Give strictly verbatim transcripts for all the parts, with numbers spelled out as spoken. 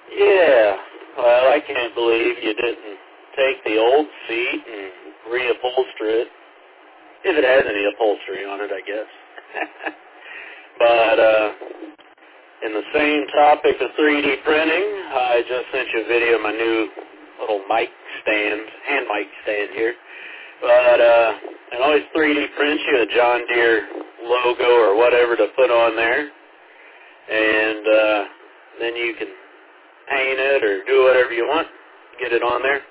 Yeah. Well, I can't believe you didn't take the old seat and reupholster it. If it has any upholstery on it, I guess. But, uh, in the same topic of three D printing, I just sent you a video of my new little mic stand, hand mic stand here. But, uh, I always three D print you a John Deere logo or whatever to put on there. And, uh, then you can paint it or do whatever you want, get it on there.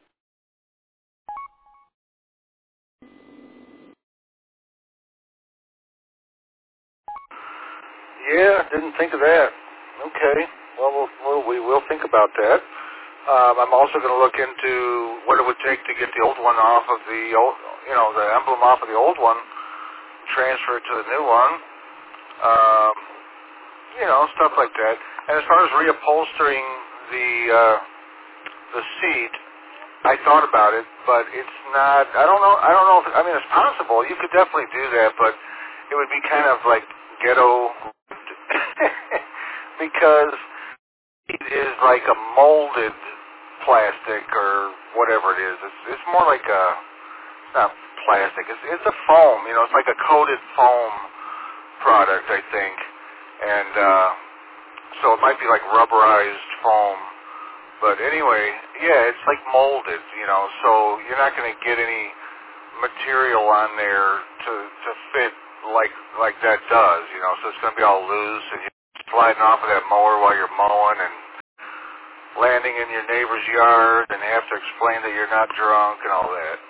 Yeah, didn't think of that. Okay. Well, we'll, we'll we will think about that. Um, I'm also going to look into what it would take to get the old one off of the old, you know, the emblem off of the old one, transfer it to the new one. Um, you know, stuff like that. And as far as reupholstering the uh, the seat, I thought about it, but it's not. I don't know. I don't know. If, I mean, it's possible. You could definitely do that, but it would be kind of like ghetto because it is like a molded plastic or whatever it is. It's it's more like a it's not plastic. It's it's a foam. You know, it's like a coated foam product, I think, and uh, so it might be like rubberized foam. But anyway, yeah, it's like molded. You know, so you're not going to get any material on there to to fit like like that does. You know, so it's going to be all loose and you're sliding off of that mower while you're mowing and landing in your neighbor's yard and have to explain that you're not drunk and all that.